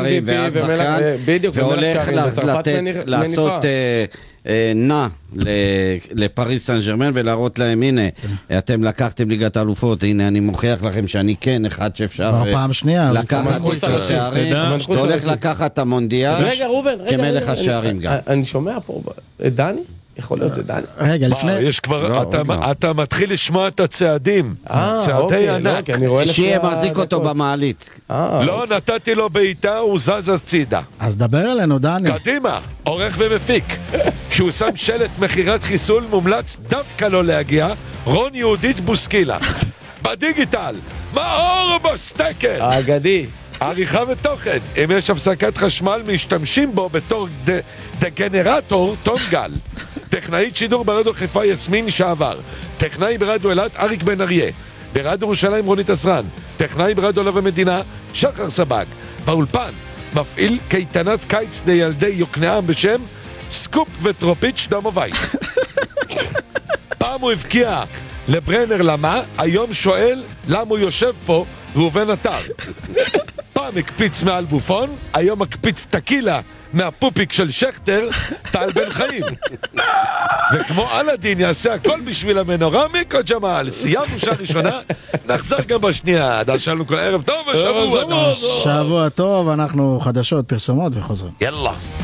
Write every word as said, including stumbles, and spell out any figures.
שערים ואז שחקן, והולך לעשות נע לפריס סן ז'רמן ולהראות להם, הנה, אתם לקחתם ליגת האלופות, הנה אני מוכיח לכם שאני כן אחד שאפשר לקחת את השערים, אתה הולך לקחת את המונדיאל כמלך השערים גם. אני שומע פה את דני? יכול להיות זה דני. רגע, לפני... יש כבר, אתה מתחיל לשמוע את הצעדים, צעדי ענק. שיהיה מחזיק אותו במעלית. לא, נתתי לו בעיטה, הוא זז הצידה. אז דבר אלינו, דני. קדימה, עורך ומפיק. כשהוא שם שלט מחירת חיסול, מומלץ דווקא לא להגיע, רון יהודית בוסקילה. בדיגיטל, מאור בסטקר. אגדי. עריכה ותוכן, אם יש הפסקת חשמל משתמשים בו בתור ד... דגנרטור תום גל. טכנאית שידור ברדיו חיפה יסמין שעבר, טכנאי ברדיו אלת אריק בן אריה, ברדיו ירושלים רונית עזרן, טכנאי ברדיו לב המדינה שחר סבג, באולפן מפעיל קייטנת קיץ לילדי יוקנעם בשם סקופ וטרופיץ' דמו וייס. פעם הוא הבקיע לברנר למה, היום שואל למה הוא יושב פה ראובן אתר. פעם הקפיץ מעל בופון, היום הקפיץ טקילה מהפופיק של שכטר, טל בן חיים. וכמו אלאדין יעשה הכל בשביל המנורה, מיקו ג'מאל. סיימנו שעה ראשונה, נחזור גם בשנייה. עד שלנו כל ערב טוב ושבוע טוב. שבוע טוב, אנחנו חדשות, פרסומות וחוזרים. יאללה.